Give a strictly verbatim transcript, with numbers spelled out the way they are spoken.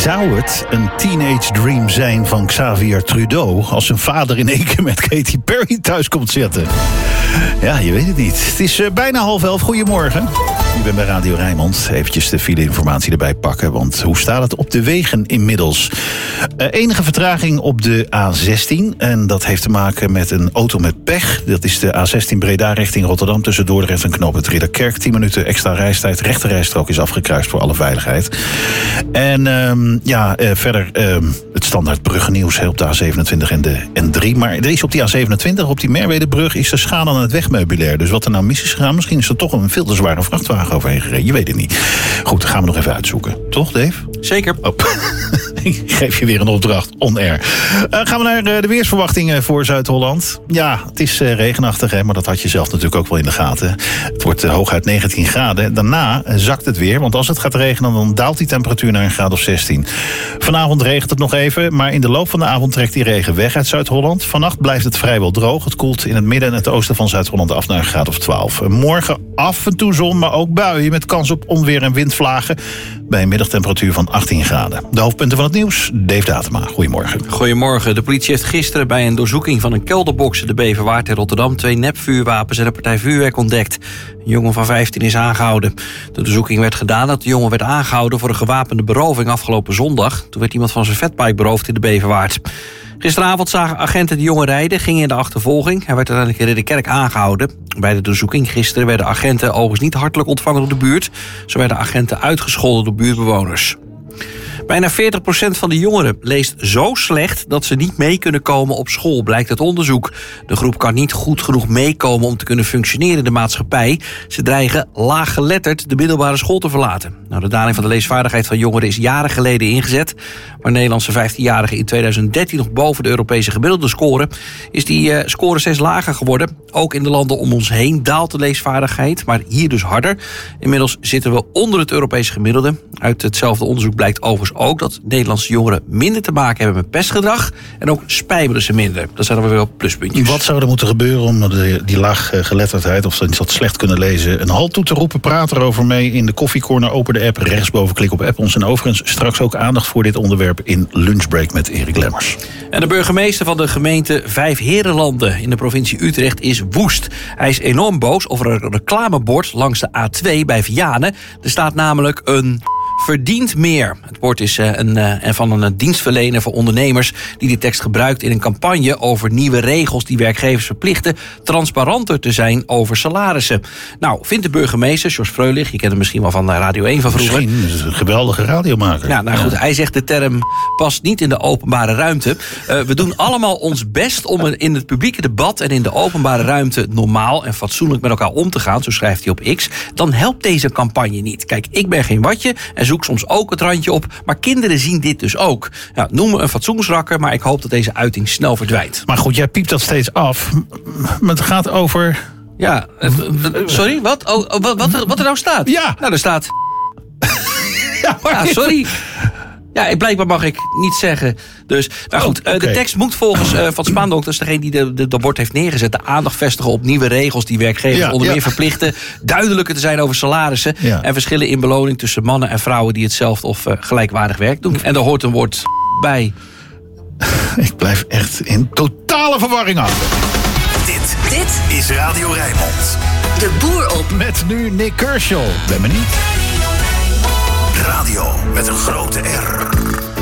Zou het een teenage dream zijn van Xavier Trudeau als zijn vader in één keer met Katy Perry thuis komt zitten? Ja, je weet het niet. Het is uh, bijna half elf. Goedemorgen. Ik ben bij Radio Rijnmond. Eventjes de file-informatie erbij pakken. Want hoe staat het op de wegen inmiddels? Uh, enige vertraging op de A zestien. En dat heeft te maken met een auto met pech. Dat is de A zestien Breda richting Rotterdam. Tussen Dordrecht en knooppunt Ridderkerk. tien minuten extra reistijd. Rechte rijstrook is afgekruist voor alle veiligheid. En um, ja, uh, verder um, het standaard bruggennieuws op de A zevenentwintig en de N drie. Maar er is op die A zevenentwintig, op die Merwedebrug, is er schade aan het wegmeubilair. Dus wat er nou mis is gegaan, misschien is er toch een veel te zware vrachtwagen overheen gereden. Je weet het niet. Goed, dat gaan we nog even uitzoeken. Toch, Dave? Zeker. Oh. Ik geef je weer een opdracht, on-air. Uh, gaan we naar uh, de weersverwachtingen voor Zuid-Holland. Ja, het is uh, regenachtig, hè, maar dat had je zelf natuurlijk ook wel in de gaten. Het wordt uh, hooguit negentien graden. Daarna uh, zakt het weer, want als het gaat regenen, dan daalt die temperatuur naar een graad of zestien. Vanavond regent het nog even, maar in de loop van de avond trekt die regen weg uit Zuid-Holland. Vannacht blijft het vrijwel droog. Het koelt in het midden en het oosten van Zuid-Holland af naar een graad of twaalf. Morgen af en toe zon, maar ook buien met kans op onweer en windvlagen. Bij een middagtemperatuur van achttien graden. De hoofdpunten van het nieuws, Dave Datema. Goedemorgen. Goedemorgen. De politie heeft gisteren bij een doorzoeking van een kelderbox in de Beverwaard in Rotterdam twee nepvuurwapens en een partij vuurwerk ontdekt. Een jongen van vijftien is aangehouden. De doorzoeking werd gedaan dat de jongen werd aangehouden voor een gewapende beroving afgelopen zondag. Toen werd iemand van zijn fatbike beroofd in de Beverwaard. Gisteravond zagen agenten de jongen rijden, gingen in de achtervolging. Hij werd uiteindelijk in Ridderkerk aangehouden. Bij de doorzoeking gisteren werden agenten overigens niet hartelijk ontvangen door de buurt. Zo werden agenten uitgescholden door buurtbewoners. Bijna veertig procent van de jongeren leest zo slecht dat ze niet mee kunnen komen op school, blijkt uit onderzoek. De groep kan niet goed genoeg meekomen om te kunnen functioneren in de maatschappij. Ze dreigen laaggeletterd de middelbare school te verlaten. Nou, de daling van de leesvaardigheid van jongeren is jaren geleden ingezet. Waar Nederlandse vijftienjarigen in tweeduizend dertien nog boven de Europese gemiddelde scoren, is die uh, score steeds lager geworden. Ook in de landen om ons heen daalt de leesvaardigheid, maar hier dus harder. Inmiddels zitten we onder het Europese gemiddelde. Uit hetzelfde onderzoek blijkt overigens ook dat Nederlandse jongeren minder te maken hebben met pestgedrag en ook spijbelen ze minder. Dat zijn dan weer wel pluspuntjes. Wat zou er moeten gebeuren om de, die laaggeletterdheid, of ze dat slecht kunnen lezen, een halt toe te roepen? Praat erover mee in de koffiecorner. Open de app, rechtsboven klik op app ons. En overigens straks ook aandacht voor dit onderwerp in Lunchbreak met Erik Lemmers. En de burgemeester van de gemeente Vijfheerenlanden in de provincie Utrecht is woest. Hij is enorm boos over een reclamebord langs de A twee bij Vianen. Er staat namelijk een verdient meer. Het woord is uh, een, uh, van een dienstverlener voor ondernemers die die tekst gebruikt in een campagne over nieuwe regels die werkgevers verplichten transparanter te zijn over salarissen. Nou, vindt de burgemeester, Jos Freulich, je kent hem misschien wel van Radio één van vroeger. Misschien, is een geweldige radiomaker. Ja, nou goed, ja. Hij zegt de term past niet in de openbare ruimte. Uh, we doen allemaal ons best om in het publieke debat en in de openbare ruimte normaal en fatsoenlijk met elkaar om te gaan, zo schrijft hij op X. Dan helpt deze campagne niet. Kijk, ik ben geen watje en zoek soms ook het randje op, maar kinderen zien dit dus ook. Ja, noem me een fatsoensrakker, maar ik hoop dat deze uiting snel verdwijnt. Maar goed, jij piept dat steeds af. Maar het gaat over... Ja, sorry, wat? Oh, wat, wat, er, wat er nou staat? Ja. Nou, er staat... Ja, ja, sorry. Ja, blijkbaar mag ik niet zeggen. Dus, nou goed, oh, okay. De tekst moet volgens uh, Van Spaandonk, dat is degene die de, de, de bord heeft neergezet, de aandacht vestigen op nieuwe regels die werkgevers ja, onder meer ja. verplichten duidelijker te zijn over salarissen ja. en verschillen in beloning tussen mannen en vrouwen die hetzelfde of uh, gelijkwaardig werk doen. En daar hoort een woord bij. Ik blijf echt in totale verwarring aan. Dit, dit is Radio Rijnmond. De boer op. Met nu Nick Kershaw. Ben benieuwd. Radio met een groot